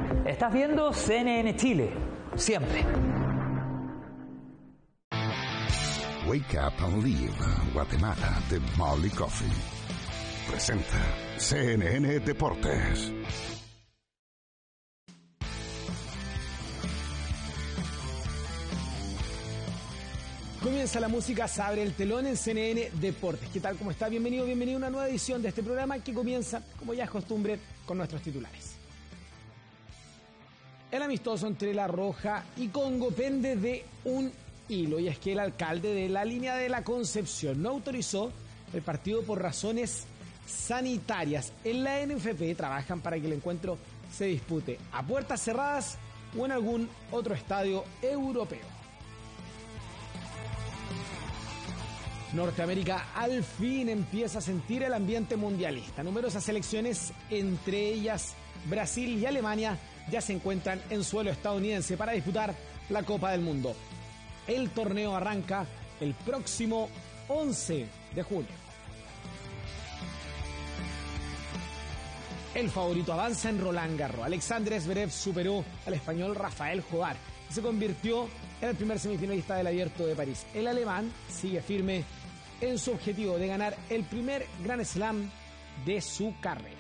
Estás viendo CNN Chile, siempre. Wake Up and Live, Guatemala, de Molly Coffee. Presenta CNN Deportes. Comienza la música, se abre el telón en CNN Deportes. ¿Qué tal? ¿Cómo está? Bienvenido a una nueva edición de este programa que comienza, como ya es costumbre, con nuestros titulares. El amistoso entre La Roja y Congo pende de un hilo, y es que el alcalde de la línea de la Concepción no autorizó el partido por razones sanitarias. En la NFP trabajan para que el encuentro se dispute a puertas cerradas o en algún otro estadio europeo. Norteamérica al fin empieza a sentir el ambiente mundialista. Numerosas selecciones, entre ellas Brasil y Alemania, ya se encuentran en suelo estadounidense para disputar la Copa del Mundo. El torneo arranca el próximo 11 de junio. El favorito avanza en Roland Garros. Alexander Zverev superó al español Rafael Jodar y se convirtió en el primer semifinalista del Abierto de París. El alemán sigue firme en su objetivo de ganar el primer Grand Slam de su carrera.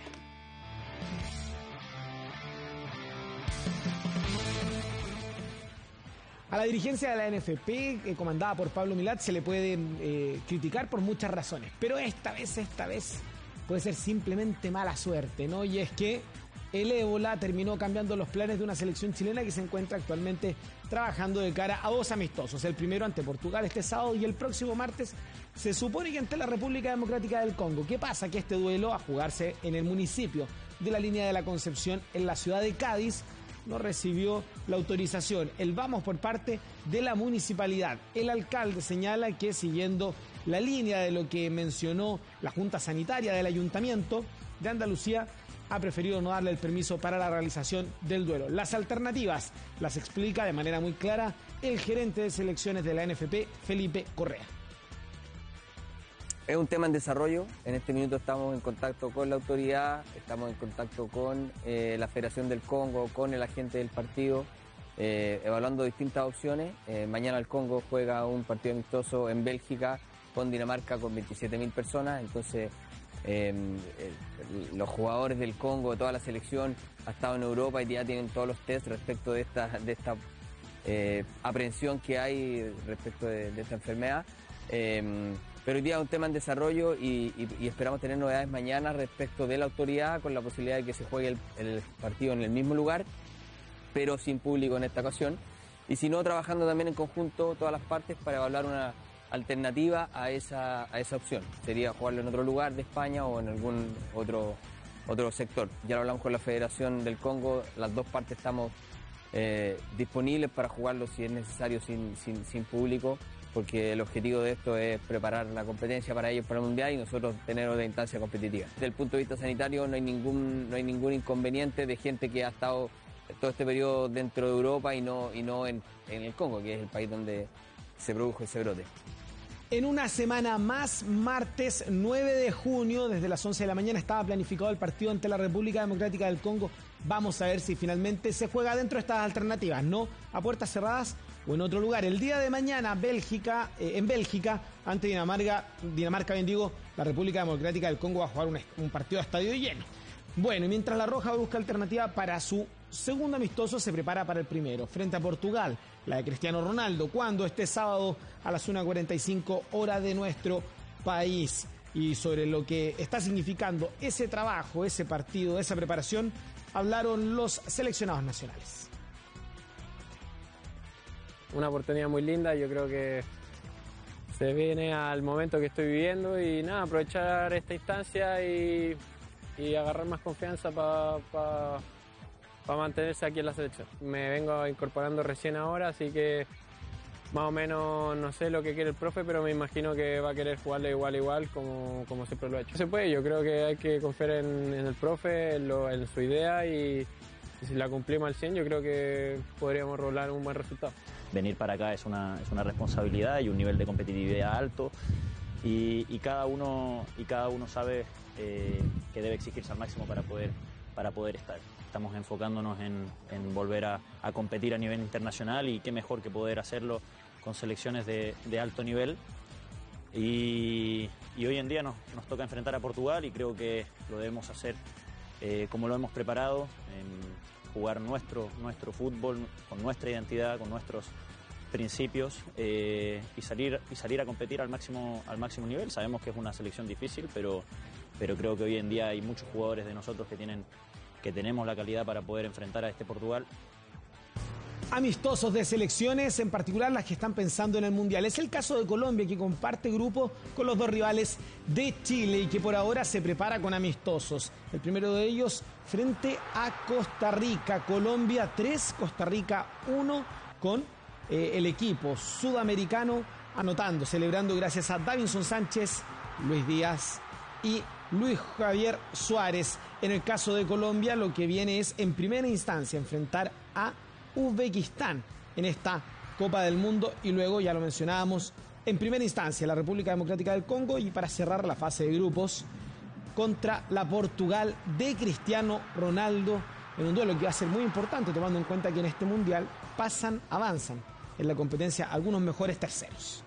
A la dirigencia de la NFP, comandada por Pablo Milad, se le puede criticar por muchas razones, pero esta vez puede ser simplemente mala suerte, ¿no? Y es que el ébola terminó cambiando los planes de una selección chilena que se encuentra actualmente trabajando de cara a dos amistosos. El primero ante Portugal este sábado y el próximo martes se supone que ante la República Democrática del Congo. ¿Qué pasa? Que este duelo, a jugarse en el municipio de la línea de la Concepción, en la ciudad de Cádiz, no recibió la autorización, el vamos por parte de la municipalidad. El alcalde señala que, siguiendo la línea de lo que mencionó la Junta Sanitaria del Ayuntamiento de Andalucía, ha preferido no darle el permiso para la realización del duelo. Las alternativas las explica de manera muy clara el gerente de selecciones de la NFP, Felipe Correa. Es un tema en desarrollo. En este minuto estamos en contacto con la autoridad, estamos en contacto con la Federación del Congo, con el agente del partido, evaluando distintas opciones. Mañana el Congo juega un partido amistoso en Bélgica con Dinamarca con 27.000 personas, entonces los jugadores del Congo, toda la selección ha estado en Europa y ya tienen todos los test respecto de esta aprehensión que hay respecto de esta enfermedad. Pero hoy día es un tema en desarrollo y esperamos tener novedades mañana respecto de la autoridad, con la posibilidad de que se juegue el partido en el mismo lugar, pero sin público en esta ocasión. Y si no, trabajando también en conjunto todas las partes para evaluar una alternativa a esa opción. Sería jugarlo en otro lugar de España o en algún otro sector. Ya lo hablamos con la Federación del Congo, las dos partes estamos disponibles para jugarlo si es necesario sin público, porque el objetivo de esto es preparar la competencia para ellos para el Mundial y nosotros tener otra instancia competitiva. Desde el punto de vista sanitario no hay ningún inconveniente de gente que ha estado todo este periodo dentro de Europa y no en el Congo, que es el país donde se produjo ese brote. En una semana más, martes 9 de junio, desde las 11 de la mañana estaba planificado el partido ante la República Democrática del Congo. Vamos a ver si finalmente se juega dentro de estas alternativas, no a puertas cerradas o en otro lugar. El día de mañana, en Bélgica, ante Dinamarca, la República Democrática del Congo va a jugar un partido a estadio lleno. Bueno, y mientras La Roja busca alternativa para su segundo amistoso, se prepara para el primero, frente a Portugal, la de Cristiano Ronaldo, cuando este sábado a las 1:45 hora de nuestro país. Y sobre lo que está significando ese trabajo, ese partido, esa preparación, hablaron los seleccionados nacionales. Una oportunidad muy linda, yo creo que se viene al momento que estoy viviendo y nada, aprovechar esta instancia y agarrar más confianza para mantenerse aquí en la selección. Me vengo incorporando recién ahora, así que más o menos no sé lo que quiere el profe, pero me imagino que va a querer jugarle igual como siempre lo ha hecho. Se puede, yo creo que hay que confiar en el profe, en su idea y si la cumplimos al 100 yo creo que podríamos rolar un buen resultado. Venir para acá es una responsabilidad y un nivel de competitividad alto y cada uno sabe que debe exigirse al máximo para poder estar. estamos enfocándonos en volver a competir a nivel internacional, y qué mejor que poder hacerlo con selecciones de alto nivel. Y hoy en día nos toca enfrentar a Portugal, y creo que lo debemos hacer como lo hemos preparado, jugar nuestro fútbol con nuestra identidad, con nuestros principios, y salir a competir al máximo nivel. Sabemos que es una selección difícil, pero creo que hoy en día hay muchos jugadores de nosotros que tenemos la calidad para poder enfrentar a este Portugal. Amistosos de selecciones, en particular las que están pensando en el Mundial. Es el caso de Colombia, que comparte grupo con los dos rivales de Chile y que por ahora se prepara con amistosos. El primero de ellos frente a Costa Rica. Colombia 3, Costa Rica 1, con el equipo sudamericano anotando, celebrando gracias a Davinson Sánchez, Luis Díaz y Luis Javier Suárez. En el caso de Colombia, lo que viene es en primera instancia enfrentar a Uzbekistán en esta Copa del Mundo, y luego, ya lo mencionábamos, en primera instancia la República Democrática del Congo, y para cerrar la fase de grupos contra la Portugal de Cristiano Ronaldo, en un duelo que va a ser muy importante, tomando en cuenta que en este Mundial avanzan en la competencia algunos mejores terceros.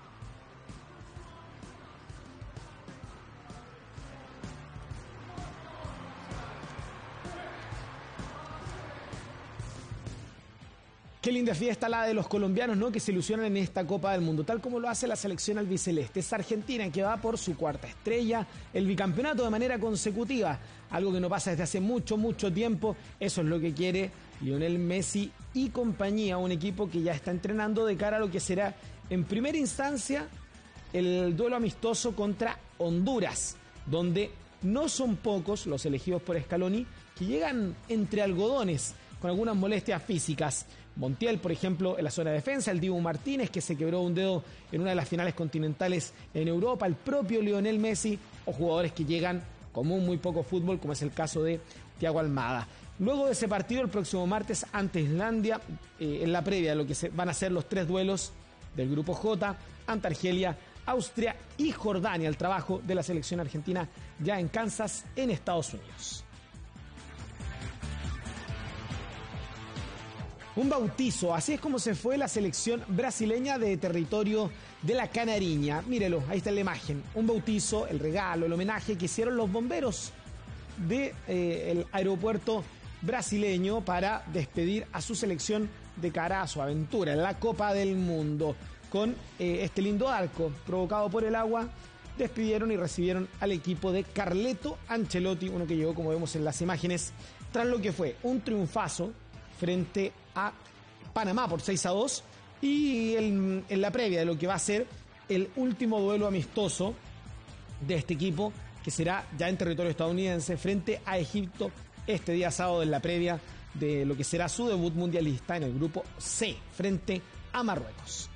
Qué linda fiesta la de los colombianos, ¿no?, que se ilusionan en esta Copa del Mundo, tal como lo hace la selección albiceleste. Es Argentina, que va por su cuarta estrella, el bicampeonato de manera consecutiva, algo que no pasa desde hace mucho tiempo. Eso es lo que quiere Lionel Messi y compañía, un equipo que ya está entrenando de cara a lo que será en primera instancia el duelo amistoso contra Honduras, donde no son pocos los elegidos por Scaloni que llegan entre algodones con algunas molestias físicas. Montiel, por ejemplo, en la zona de defensa, el Dibu Martínez, que se quebró un dedo en una de las finales continentales en Europa, el propio Lionel Messi, o jugadores que llegan con muy poco fútbol, como es el caso de Thiago Almada. Luego de ese partido, el próximo martes ante Islandia, en la previa de lo que van a ser los 3 duelos del Grupo J, ante Argelia, Austria y Jordania, el trabajo de la selección argentina ya en Kansas, en Estados Unidos. Un bautizo, así es como se fue la selección brasileña de territorio de la Canariña. Mírelo, ahí está la imagen. Un bautizo, el regalo, el homenaje que hicieron los bomberos del aeropuerto brasileño para despedir a su selección de cara a su aventura en la Copa del Mundo. Con este lindo arco provocado por el agua, despidieron y recibieron al equipo de Carleto Ancelotti, uno que llegó, como vemos en las imágenes, tras lo que fue un triunfazo frente a Panamá por 6-2, y en la previa de lo que va a ser el último duelo amistoso de este equipo, que será ya en territorio estadounidense frente a Egipto este día sábado, en la previa de lo que será su debut mundialista en el grupo C frente a Marruecos.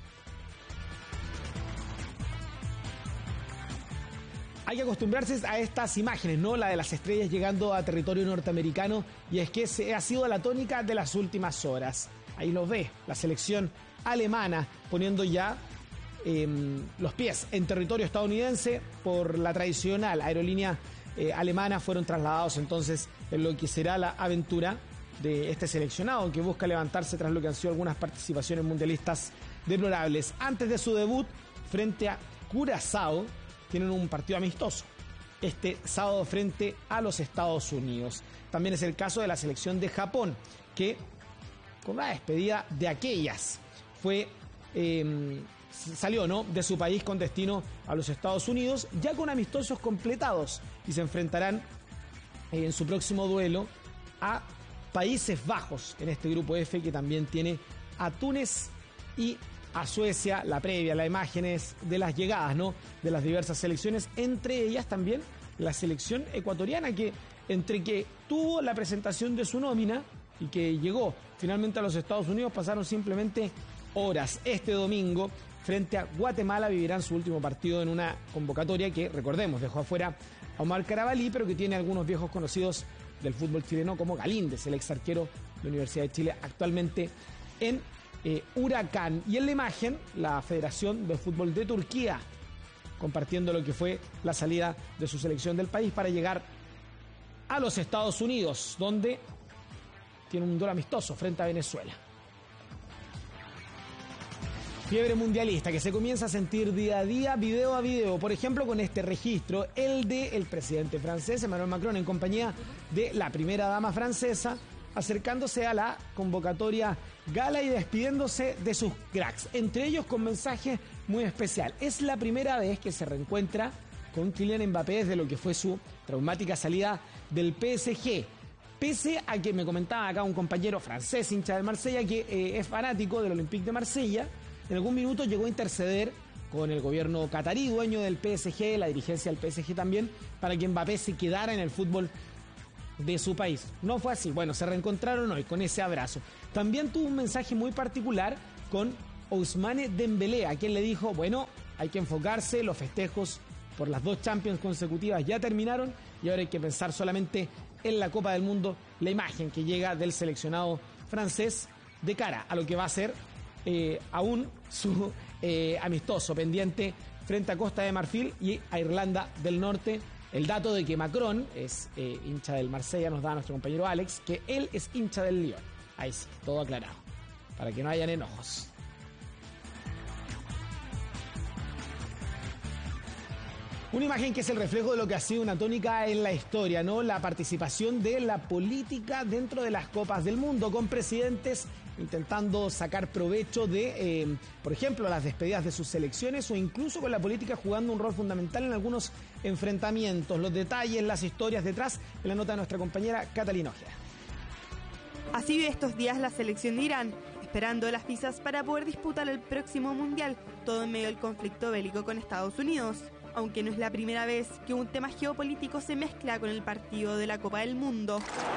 Hay que acostumbrarse a estas imágenes, ¿no? La de las estrellas llegando a territorio norteamericano, y es que ha sido la tónica de las últimas horas. Ahí lo ve, la selección alemana poniendo ya los pies en territorio estadounidense por la tradicional aerolínea alemana. Fueron trasladados entonces en lo que será la aventura de este seleccionado, que busca levantarse tras lo que han sido algunas participaciones mundialistas deplorables. Antes de su debut frente a Curazao, tienen un partido amistoso este sábado frente a los Estados Unidos. También es el caso de la selección de Japón, que con una despedida de aquellas salió, ¿no?, de su país con destino a los Estados Unidos, ya con amistosos completados, y se enfrentarán en su próximo duelo a Países Bajos en este grupo F, que también tiene a Túnez y a Suecia. La previa, las imágenes de las llegadas, ¿no?, de las diversas selecciones, entre ellas también la selección ecuatoriana, que entre que tuvo la presentación de su nómina y que llegó finalmente a los Estados Unidos, pasaron simplemente horas. Este domingo frente a Guatemala vivirán su último partido en una convocatoria que, recordemos, dejó afuera a Omar Carabalí, pero que tiene algunos viejos conocidos del fútbol chileno, como Galíndez, el ex arquero de la Universidad de Chile, actualmente en Huracán. Y en la imagen, la Federación de Fútbol de Turquía, compartiendo lo que fue la salida de su selección del país para llegar a los Estados Unidos, donde tiene un duelo amistoso frente a Venezuela. Fiebre mundialista que se comienza a sentir día a día, video a video. Por ejemplo, con este registro, el del presidente francés, Emmanuel Macron, en compañía de la primera dama francesa, acercándose a la convocatoria gala y despidiéndose de sus cracks, entre ellos con mensaje muy especial. Es la primera vez que se reencuentra con Kylian Mbappé desde lo que fue su traumática salida del PSG. Pese a que me comentaba acá un compañero francés, hincha del Marsella, que es fanático del Olympique de Marsella, en algún minuto llegó a interceder con el gobierno catarí, dueño del PSG, la dirigencia del PSG también, para que Mbappé se quedara en el fútbol de su país. No fue así. Bueno, se reencontraron hoy con ese abrazo. También tuvo un mensaje muy particular con Ousmane Dembélé, a quien le dijo, bueno, hay que enfocarse, los festejos por las 2 Champions consecutivas ya terminaron y ahora hay que pensar solamente en la Copa del Mundo, la imagen que llega del seleccionado francés de cara a lo que va a ser aún su amistoso pendiente frente a Costa de Marfil y a Irlanda del Norte. El dato de que Macron es hincha del Marsella nos da nuestro compañero Alex, que él es hincha del Lyon. Ahí sí, todo aclarado, para que no hayan enojos. Una imagen que es el reflejo de lo que ha sido una tónica en la historia, ¿no? La participación de la política dentro de las Copas del Mundo, con presidentes intentando sacar provecho de, por ejemplo, las despedidas de sus selecciones o incluso con la política jugando un rol fundamental en algunos enfrentamientos. Los detalles, las historias detrás, en la nota de nuestra compañera Catalina Ojeda. Así vive estos días la selección de Irán, esperando las visas para poder disputar el próximo Mundial, todo en medio del conflicto bélico con Estados Unidos. Aunque no es la primera vez que un tema geopolítico se mezcla con el partido de la Copa del Mundo.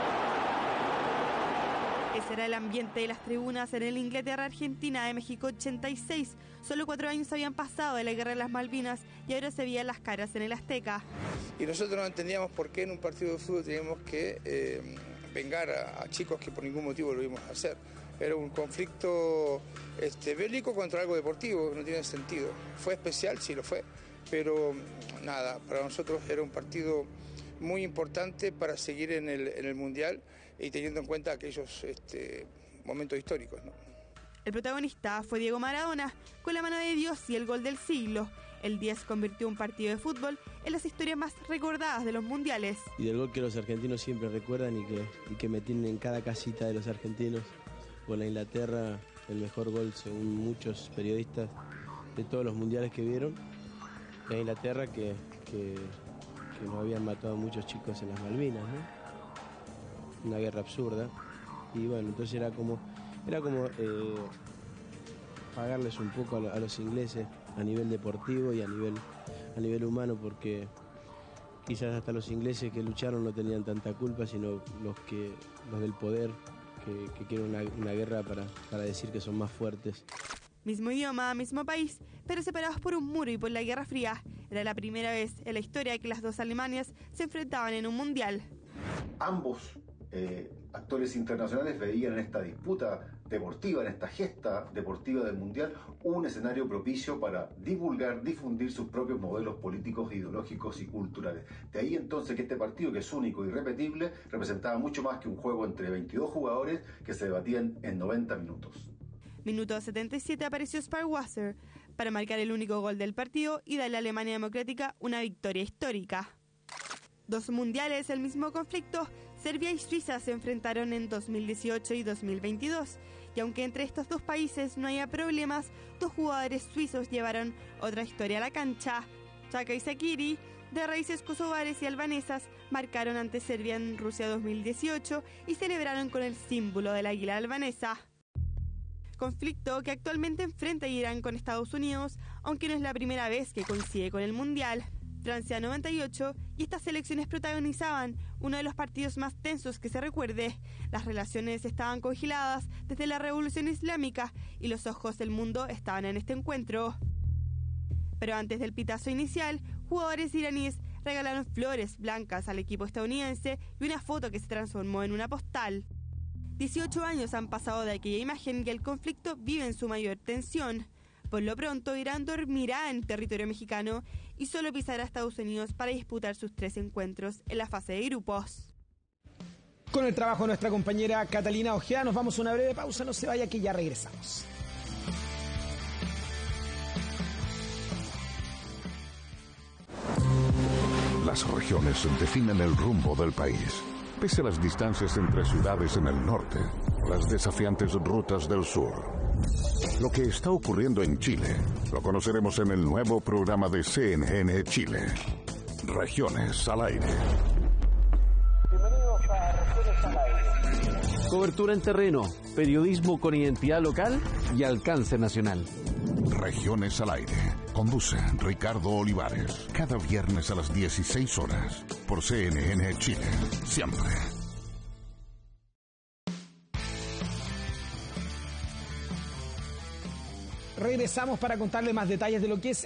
Ese era el ambiente de las tribunas en el Inglaterra-Argentina de México 86. Solo 4 años habían pasado de la Guerra de las Malvinas y ahora se veían las caras en el Azteca. Y nosotros no entendíamos por qué en un partido de fútbol teníamos que vengar a chicos que por ningún motivo lo íbamos a hacer. Era un conflicto bélico contra algo deportivo, que no tiene sentido. ¿Fue especial? Sí, lo fue. Pero nada, para nosotros era un partido muy importante para seguir en el Mundial y teniendo en cuenta aquellos momentos históricos, ¿no? El protagonista fue Diego Maradona, con la mano de Dios y el gol del siglo. El 10 convirtió un partido de fútbol en las historias más recordadas de los mundiales. Y del gol que los argentinos siempre recuerdan y que me tienen en cada casita de los argentinos. Con la Inglaterra, el mejor gol según muchos periodistas de todos los mundiales que vieron. La Inglaterra que nos habían matado a muchos chicos en las Malvinas, ¿no? Una guerra absurda. Y bueno, entonces era como pagarles un poco a los ingleses a nivel deportivo y a nivel humano, porque quizás hasta los ingleses que lucharon no tenían tanta culpa, sino los del poder que quieren una guerra para decir que son más fuertes. Mismo idioma, mismo país, pero separados por un muro y por la Guerra Fría. Era la primera vez en la historia que las 2 Alemanias se enfrentaban en un mundial. Ambos actores internacionales veían en esta disputa deportiva, en esta gesta deportiva del mundial, un escenario propicio para difundir sus propios modelos políticos, ideológicos y culturales. De ahí entonces que este partido, que es único y irrepetible, representaba mucho más que un juego entre 22 jugadores que se debatían en 90 minutos. Minuto 77 apareció Sparwasser para marcar el único gol del partido y darle a Alemania Democrática una victoria histórica. 2 mundiales, el mismo conflicto. Serbia y Suiza se enfrentaron en 2018 y 2022. Y aunque entre estos 2 países no haya problemas, 2 jugadores suizos llevaron otra historia a la cancha. Xhaka y Shaqiri, de raíces kosovares y albanesas, marcaron ante Serbia en Rusia 2018 y celebraron con el símbolo del águila albanesa. Conflicto que actualmente enfrenta Irán con Estados Unidos, aunque no es la primera vez que coincide con el Mundial. Francia 98 y estas selecciones protagonizaban uno de los partidos más tensos que se recuerde. Las relaciones estaban congeladas desde la Revolución Islámica y los ojos del mundo estaban en este encuentro. Pero antes del pitazo inicial, jugadores iraníes regalaron flores blancas al equipo estadounidense y una foto que se transformó en una postal. 18 años han pasado de aquella imagen y el conflicto vive en su mayor tensión. Por lo pronto, Irán dormirá en territorio mexicano y solo pisará a Estados Unidos para disputar sus 3 encuentros en la fase de grupos. con el trabajo de nuestra compañera Catalina Ojeda. Nos vamos a una breve pausa, no se vaya que ya regresamos. Las regiones definen el rumbo del país. Pese a las distancias entre ciudades en el norte, las desafiantes rutas del sur. Lo que está ocurriendo en Chile lo conoceremos en el nuevo programa de CNN Chile. Regiones al aire. Bienvenidos a Regiones al aire. Cobertura en terreno, periodismo con identidad local y alcance nacional. Regiones al aire. Conduce Ricardo Olivares. Cada viernes a las 16 horas. Por CNN Chile. Siempre. Regresamos para contarle más detalles de lo que es